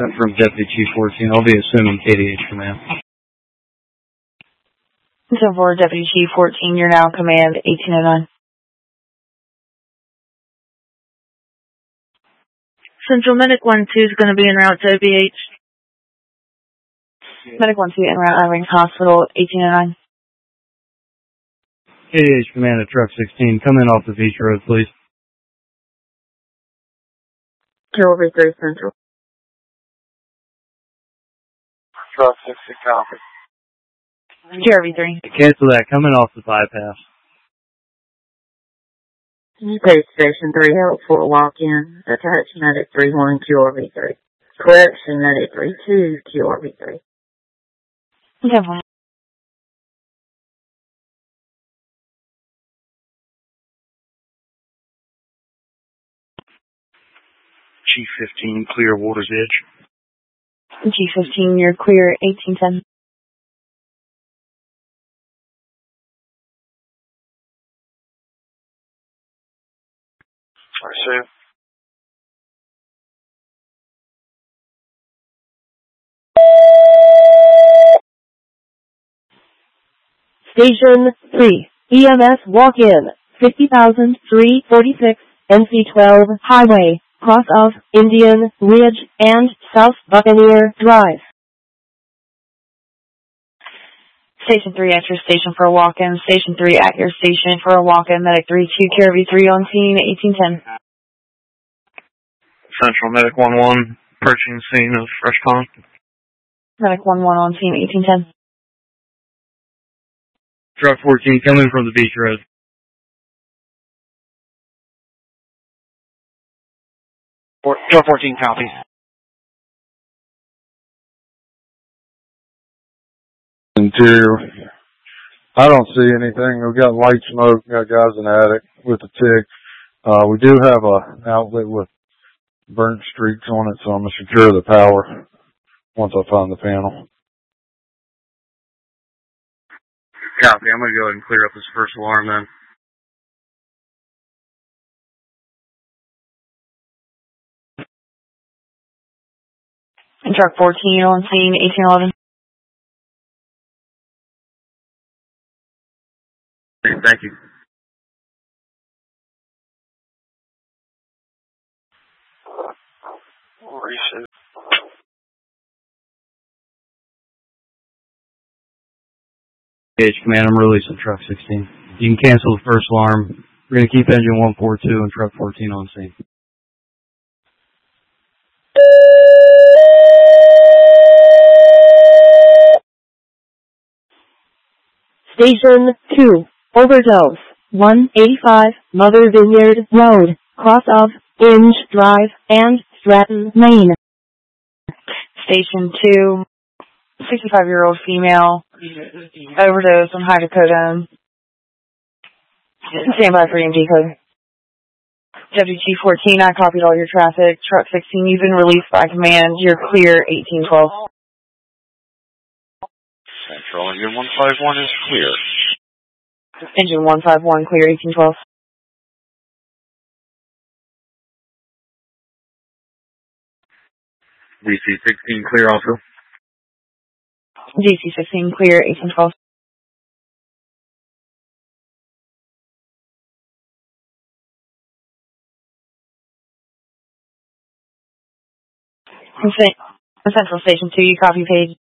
from Deputy Chief 14. I'll be assuming KDH command. 10-4, Deputy Chief 14, you're now command 1809. Central Medic 1-2 is going to be en route to OBH. Medic 1-2 en route Irving Hospital 1809. KDH command at truck 16. Come in off the beach road, please. QRV 3 Central. Truck 60 copy. QRV 3. Cancel that. Come in off the bypass. UK Station 3 help for a walk-in. Attach Medic 3-1 QRV 3. Correction Medic 3-2 QRV 3. 10-4. Chief 15, clear Water's Edge. G15, you're clear 1810. I see. Station 3, EMS walk-in, 50,346 NC12 Highway, cross of Indian Ridge and South Buccaneer Drive. Station 3 at your station for a walk-in. Station 3 at your station for a walk-in. Medic 3-2, QRV 3 on scene 1810. Central Medic 1-1, approaching the scene of fresh pond. Medic 1-1 on scene 1810. Truck 14, come in from the beach road. Truck 14 copies. Interior. I don't see anything. We've got light smoke, got guys in the attic with the tick. We do have a outlet with burnt streaks on it, so I'm going to secure the power once I find the panel. Copy. I'm going to go ahead and clear up this first alarm then. And truck 14 on scene 1811. Thank you. Reset. KDH command, I'm releasing truck 16. You can cancel the first alarm. We're going to keep engine 142 and truck 14 on scene. Station 2, overdose, 185 Mother Vineyard Road, cross of Inge Drive and Stratton, Maine. Station 2, 65-year-old female, overdose on hydrocodone. Stand by for EMD code. Deputy Chief 14, I copied all your traffic. Truck 16, you've been released by command. You're clear 1812. Central Engine 151 is clear. Engine 151, clear 1812. DC-16 clear also. DC-16, clear 1812. Central Station 2, you copy page